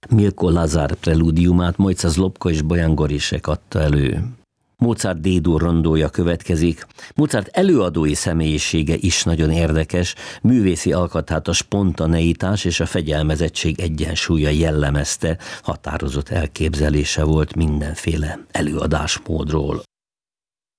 Milko Lazár preludiumát Mojcez Lobko és Bojan Gorisek adta elő. Mozart D-dur rondója következik. Mozart előadói személyisége is nagyon érdekes, művészi alkatát a spontaneitás és a fegyelmezettség egyensúlya jellemezte, határozott elképzelése volt mindenféle előadásmódról.